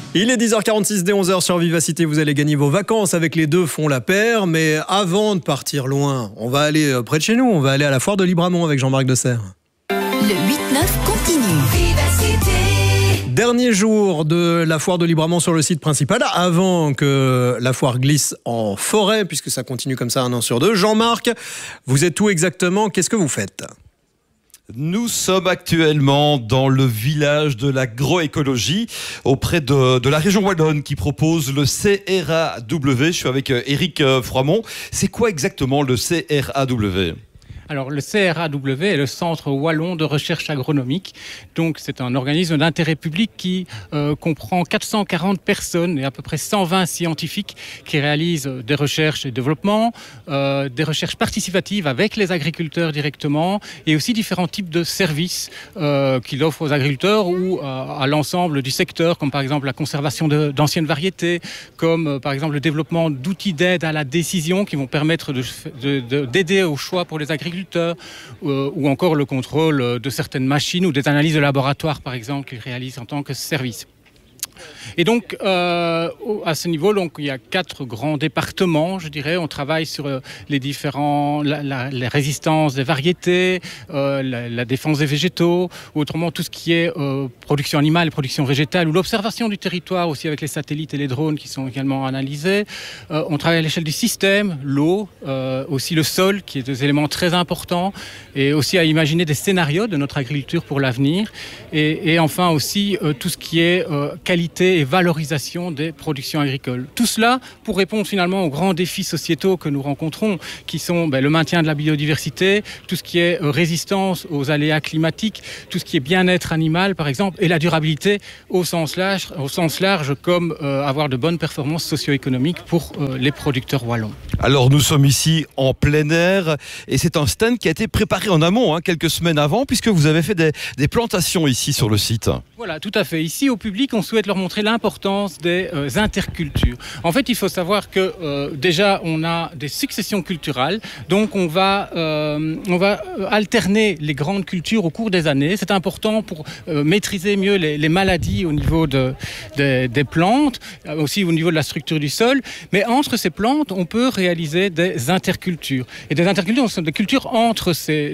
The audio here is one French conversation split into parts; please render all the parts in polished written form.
Il est 10h46 dès 11h sur Vivacité. Vous allez gagner vos vacances avec les deux font la paire. Mais avant de partir loin, on va aller près de chez nous. On va aller à la foire de Libramont avec Jean-Marc Desserre. Le 8-9 continue. Vivacité. Dernier jour de la foire de Libramont sur le site principal, avant que la foire glisse en forêt, puisque ça continue comme ça 1 an sur 2. Jean-Marc, vous êtes où exactement? Qu'est-ce que vous faites? Nous sommes actuellement dans le village de l'agroécologie, auprès de la région wallonne qui propose le CRAW. Je suis avec Éric Froimont. C'est quoi exactement le CRAW ? Alors, le CRAW est le Centre Wallon de Recherche Agronomique. Donc, c'est un organisme d'intérêt public qui comprend 440 personnes et à peu près 120 scientifiques qui réalisent des recherches et développement, des recherches participatives avec les agriculteurs directement et aussi différents types de services qu'il offre aux agriculteurs ou à l'ensemble du secteur, comme par exemple la conservation d'anciennes variétés, comme par exemple le développement d'outils d'aide à la décision qui vont permettre d'aider au choix pour les agriculteurs. Ou encore le contrôle de certaines machines ou des analyses de laboratoire, par exemple, qu'ils réalisent en tant que service. Et donc, à ce niveau, donc, il y a 4 grands départements, je dirais. On travaille sur les différents, les résistances des variétés, la défense des végétaux, ou autrement tout ce qui est production animale, production végétale, ou l'observation du territoire aussi avec les satellites et les drones qui sont également analysés. On travaille à l'échelle du système, l'eau, aussi le sol, qui est des éléments très importants, et aussi à imaginer des scénarios de notre agriculture pour l'avenir. Et enfin aussi tout ce qui est qualité et valorisation des productions agricoles. Tout cela pour répondre finalement aux grands défis sociétaux que nous rencontrons, qui sont le maintien de la biodiversité, tout ce qui est résistance aux aléas climatiques, tout ce qui est bien-être animal par exemple, et la durabilité au sens large comme avoir de bonnes performances socio-économiques pour les producteurs wallons. Alors nous sommes ici en plein air et c'est un stand qui a été préparé en amont, quelques semaines avant, puisque vous avez fait des plantations ici sur le site. Voilà, tout à fait. Ici au public, on souhaite leur montrer l'importance des intercultures. En fait, il faut savoir que déjà, on a des successions culturales, donc on va alterner les grandes cultures au cours des années. C'est important pour maîtriser mieux les maladies au niveau des plantes, aussi au niveau de la structure du sol. Mais entre ces plantes, on peut réaliser des intercultures. Et des intercultures, ce sont des cultures entre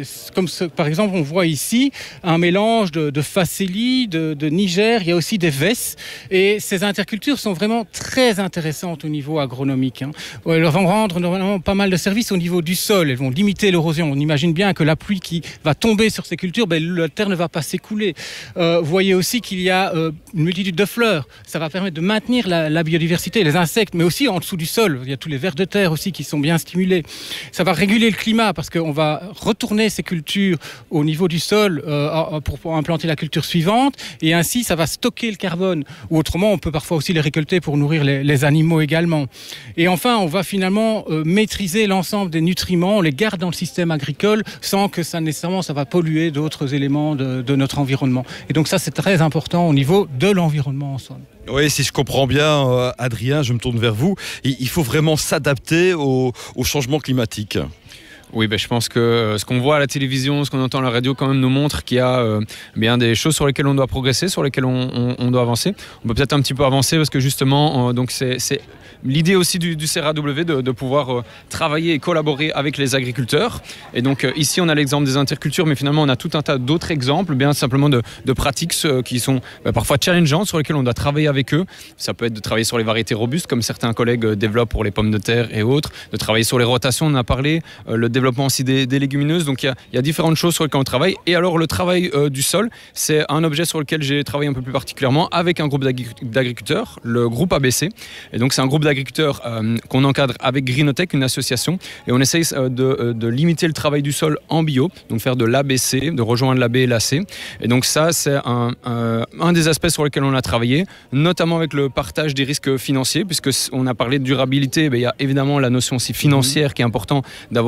par exemple, on voit ici un mélange de facélie, de Niger, il y a aussi des vesses. Et ces intercultures sont vraiment très intéressantes au niveau agronomique. Elles vont rendre normalement pas mal de services au niveau du sol. Elles vont limiter l'érosion. On imagine bien que la pluie qui va tomber sur ces cultures, la terre ne va pas s'écouler. Vous voyez aussi qu'il y a une multitude de fleurs. Ça va permettre de maintenir la biodiversité, les insectes, mais aussi en dessous du sol. Il y a tous les vers de terre aussi qui sont bien stimulés. Ça va réguler le climat parce qu'on va retourner ces cultures au niveau du sol pour implanter la culture suivante. Et ainsi, ça va stocker le carbone. Ou autrement, on peut parfois aussi les récolter pour nourrir les animaux également. Et enfin, on va finalement maîtriser l'ensemble des nutriments, on les garde dans le système agricole sans que ça va polluer d'autres éléments de notre environnement. Et donc ça, c'est très important au niveau de l'environnement en somme. Oui, si je comprends bien, Adrien, je me tourne vers vous, il faut vraiment s'adapter au changement climatique. Oui, je pense que ce qu'on voit à la télévision, ce qu'on entend à la radio quand même nous montre qu'il y a bien des choses sur lesquelles on doit progresser, sur lesquelles on doit avancer. On peut peut-être un petit peu avancer parce que justement, donc c'est l'idée aussi du CRAW de pouvoir travailler et collaborer avec les agriculteurs. Et donc ici, on a l'exemple des intercultures, mais finalement, on a tout un tas d'autres exemples, bien simplement de pratiques qui sont parfois challengeantes, sur lesquelles on doit travailler avec eux. Ça peut être de travailler sur les variétés robustes, comme certains collègues développent pour les pommes de terre et autres, de travailler sur les rotations, on en a parlé, le développement aussi des légumineuses. Donc il y a différentes choses sur lesquelles on travaille. Et alors le travail du sol, c'est un objet sur lequel j'ai travaillé un peu plus particulièrement avec un groupe d'agriculteurs, le groupe ABC. Et donc c'est un groupe d'agriculteurs qu'on encadre avec Greenotech, une association. Et on essaye de limiter le travail du sol en bio, donc faire de l'ABC, de rejoindre l'AB et l'AC. Et donc ça, c'est un des aspects sur lesquels on a travaillé, notamment avec le partage des risques financiers, puisque on a parlé de durabilité, il y a évidemment la notion aussi financière qui est importante d'avoir des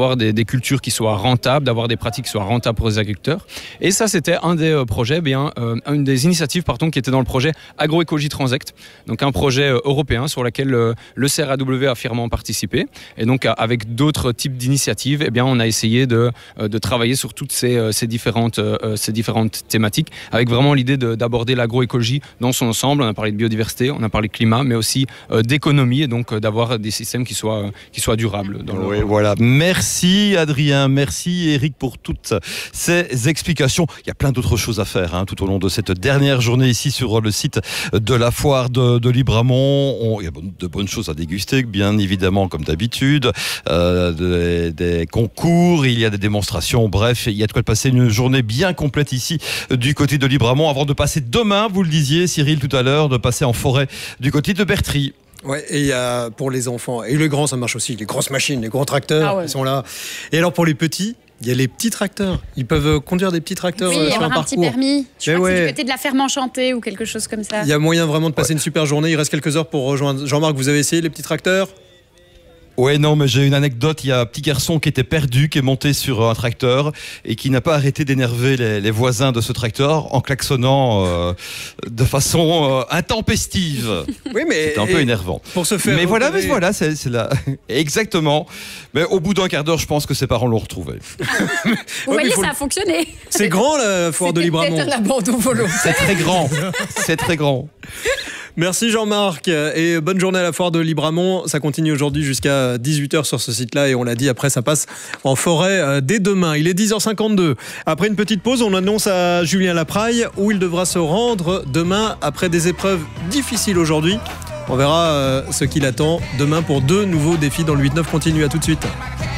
des cultures qui soient rentables, d'avoir des pratiques qui soient rentables pour les agriculteurs. Et ça, c'était un des projets, une des initiatives qui était dans le projet Agroécologie Transect, donc un projet européen sur lequel le CRAW a fièrement participé. Et donc avec d'autres types d'initiatives, on a essayé de travailler sur toutes ces différentes thématiques, avec vraiment l'idée d'aborder l'agroécologie dans son ensemble. On a parlé de biodiversité, on a parlé de climat, mais aussi d'économie, et donc d'avoir des systèmes qui soient durables. Oui, voilà. Merci Adrien, merci Eric pour toutes ces explications. Il y a plein d'autres choses à faire tout au long de cette dernière journée ici sur le site de la foire de Libramont. Il y a de bonnes choses à déguster, bien évidemment, comme d'habitude. Des concours, il y a des démonstrations. Bref, il y a de quoi passer une journée bien complète ici du côté de Libramont avant de passer demain, vous le disiez Cyril tout à l'heure, de passer en forêt du côté de Bertry. Ouais, et il y a pour les enfants et les grands, ça marche aussi. Les grosses machines, les gros tracteurs, ils sont là. Et alors pour les petits, il y a les petits tracteurs. Ils peuvent conduire des petits tracteurs sur un parcours. Un petit permis. Je crois que c'est du côté de la ferme enchantée ou quelque chose comme ça. Il y a moyen vraiment de passer une super journée. Il reste quelques heures pour rejoindre. Jean-Marc, vous avez essayé les petits tracteurs ? Ouais, non, mais j'ai une anecdote. Il y a un petit garçon qui était perdu, qui est monté sur un tracteur et qui n'a pas arrêté d'énerver les voisins de ce tracteur en klaxonnant de façon intempestive. Oui, mais c'était un peu énervant. Pour se faire. Mais voilà, c'est là. Exactement. Mais au bout d'un quart d'heure, je pense que ses parents l'ont retrouvé. Vous voyez, ça a fonctionné. C'est grand la foire de Libramont. C'était l'abandon volontaire. C'est très grand. C'est très grand. Merci Jean-Marc et bonne journée à la foire de Libramont. Ça continue aujourd'hui jusqu'à 18h sur ce site-là et on l'a dit, après ça passe en forêt dès demain. Il est 10h52. Après une petite pause, on annonce à Julien Lapraille où il devra se rendre demain après des épreuves difficiles aujourd'hui. On verra ce qu'il attend demain pour 2 nouveaux défis dans le 8-9 continue. À tout de suite.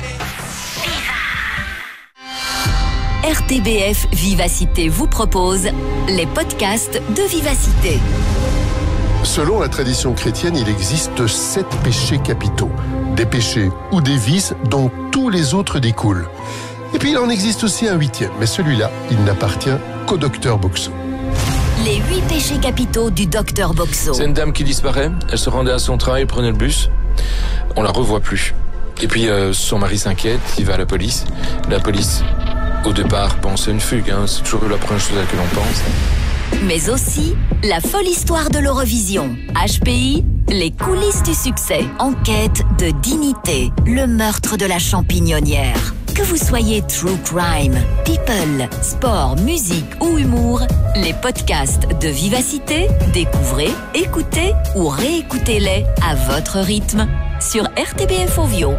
RTBF Vivacité vous propose les podcasts de Vivacité. Selon la tradition chrétienne, il existe 7 péchés capitaux. Des péchés ou des vices dont tous les autres découlent. Et puis il en existe aussi un 8e, mais celui-là, il n'appartient qu'au docteur Boxo. Les 8 péchés capitaux du docteur Boxo. C'est une dame qui disparaît, elle se rendait à son travail, prenait le bus, on la revoit plus. Et puis son mari s'inquiète, il va à la police. La police, au départ, pense à une fugue, c'est toujours la première chose à laquelle on pense. Mais aussi la folle histoire de l'Eurovision. HPI, les coulisses du succès. Enquête de dignité, le meurtre de la champignonnière. Que vous soyez true crime, people, sport, musique ou humour, les podcasts de Vivacité, découvrez, écoutez ou réécoutez-les à votre rythme sur RTBF Ovio.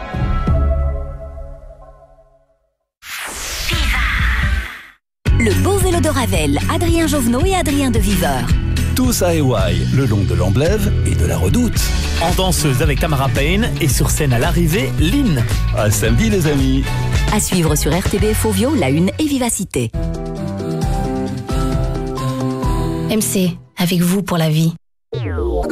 Le beau vélo de Ravel, Adrien Jovenot et Adrien de Viveur. Tous à Hawaï, le long de l'Amblève et de la Redoute. En danseuse avec Tamara Payne et sur scène à l'arrivée, Lynn. À samedi les amis. À suivre sur RTBF Ovio, La Une et Vivacité. MC, avec vous pour la vie.